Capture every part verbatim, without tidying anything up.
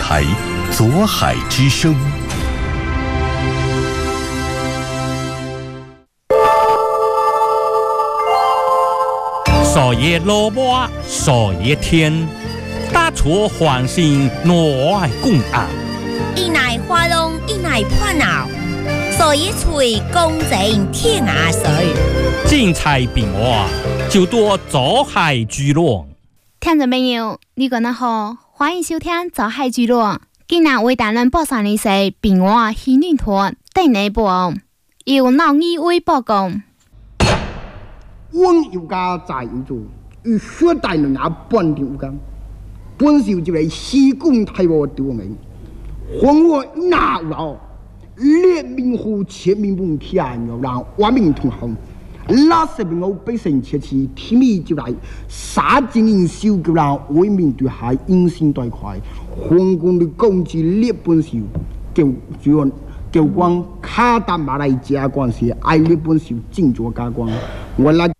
台左海之声。 少爷萝卜少爷天，大厨欢心我爱共啊！ 一奶花龙一奶破脑，少爷吹公正天涯水。 精彩变化就多早海聚落。 听众朋友，你讲得好，欢迎收听早海聚落。今日为大家播送的是变化喜女团第二部，由老二为报告。 温有家在有做，与血带人也半点有干。本少就来西贡太我丢人，黄我哪老列明户切明本天有让万民同行。那些民我百姓切切天命就来杀经营修给让为民对海因心对快，皇宫的攻击列本少就就就光卡达马来加关系，爱列本少进作加光，我来。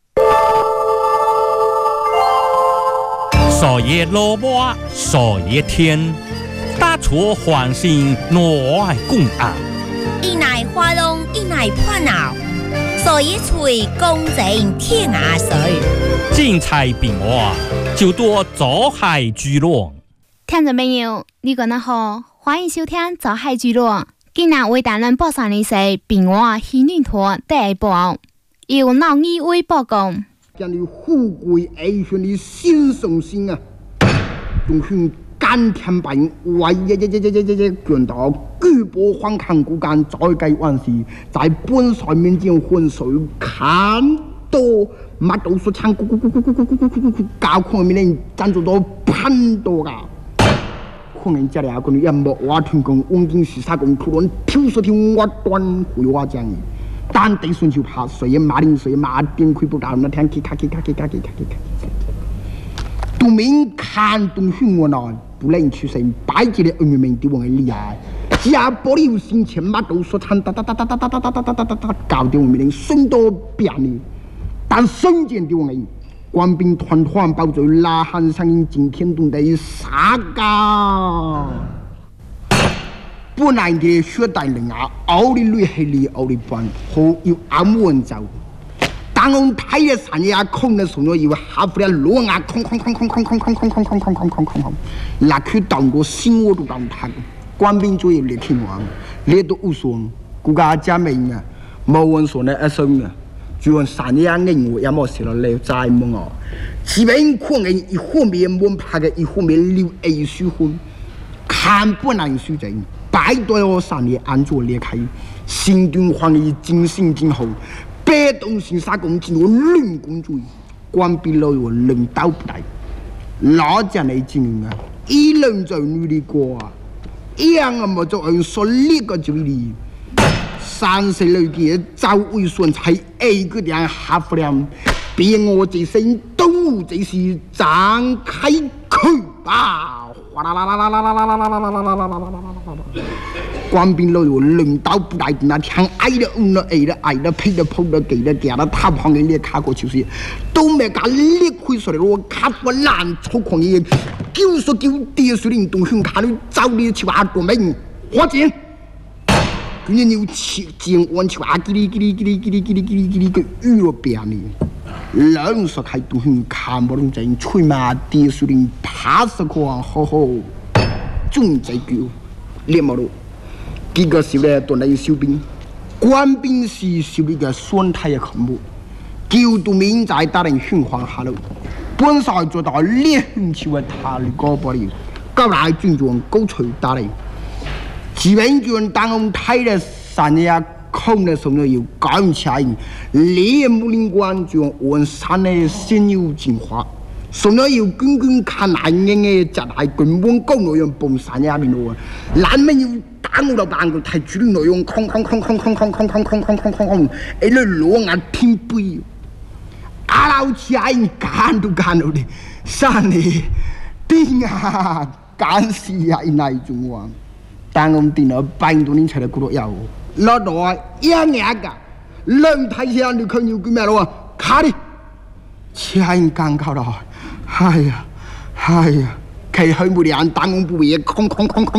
少爷萝卜少爷天，大厨欢心我爱共啊！ 一奶花龙一奶破脑，少爷吹公正天涯水。 精彩变化就多早海聚落。 听众朋友，你讲得好，欢迎收听早海聚落。今日为大家播送的是变化喜女团第二部，由老二为报告。 将你富贵爱顺的心上心啊，用去甘甜白，为一一一一一一一卷到巨波荒唐骨干，再计万事，在本帅面前混水看多，乜到说唱咕咕咕咕咕咕咕咕咕咕，教空面人赞助到喷多噶。可能家里阿个女一莫话团工，往经十三公突然跳出条我端回话讲的。但得顺就怕水马铃水马丁亏不到那天去卡去卡去卡去卡去卡。都明看东训我呢，不能出声，摆起的恩怨对我厉害。家玻璃有心钱，马都说唱哒哒哒哒哒哒哒哒哒哒哒哒，搞得我们人身多便利。但瞬间对我们官兵团团包围，拉汉声音惊天动地，啥个？本来嘅血带人啊，熬的累系里熬的半，好要暗稳走。当我睇嘅山呀空嘅时候，要下不了路啊，空空空空空空空空空空空空空空空，那去当个心我都当他。官兵就要列天王，列都无双，国家家命啊，冇人说呢一生啊，就用山呀硬我也冇食落嚟再梦哦。只凭可能一方面冇拍嘅，一方面留艺术婚，看本来书正。摆对我三年安坐裂开，心中欢喜精神今后，别动心杀公进入论公主，官兵老有人刀不来，老将来经营啊，一人就努力过啊，一样啊么就按说力个就力，三十六件早为顺才一个点下不了，别我这身动物这是张开口吧。哗啦啦啦啦啦啦啦啦啦啦啦啦啦啦啦啦！官兵老有领导不来，那天挨的、嗯的、挨的、挨的、配的、碰的、给的、给的，他旁人列卡过就是，都没敢列亏出来，我卡不烂粗狂的，九十九跌水林东兄看你早的去挖多命，花钱，今年有七千万去挖，叽里叽里叽里叽里叽里叽里叽里个雨落边呢。两说开东兄看不懂真，吹马跌水林爬死狂，好好，总在叫列毛路。几个时咧，都来收兵，官兵是收一个酸态的恐怖，救度民在大人循环下路，本少做到烈运气的他的高不了，高来军装高吹大人，基本军当我们台的三年空的时候要赶起来，烈木林关就完山的先有进化。所以要根根看难嘅就係根本高內容崩山呀邊度啊！難咩要打我到辦個睇住啲內容，空空空空空空空空空空空空空，誒你攞眼天杯，阿老似係揀都揀到啲，山嚟啲啊揀事啊嚟種喎，但我電腦辦到你出嚟嗰度有，攞到啊一眼噶，兩睇下你看要叫咩咯？卡啲，似係尷尬咯。哎呀，哎呀，佢去每年打我不嘢，空空空空。